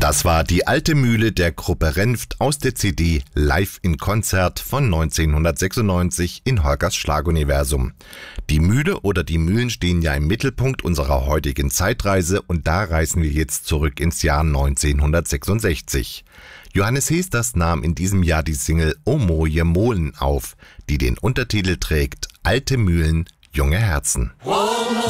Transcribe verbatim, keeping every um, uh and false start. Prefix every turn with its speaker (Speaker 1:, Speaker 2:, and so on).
Speaker 1: Das war die alte Mühle der Gruppe Renft aus der C D Live in Konzert von neunzehnhundertsechsundneunzig in Holgers Schlaguniversum. Die Mühle oder die Mühlen stehen ja im Mittelpunkt unserer heutigen Zeitreise und da reisen wir jetzt zurück ins Jahr neunzehnhundertsechsundsechzig. Johannes Heesters nahm in diesem Jahr die Single O Mooie Molen auf, die den Untertitel trägt Alte Mühlen, junge Herzen.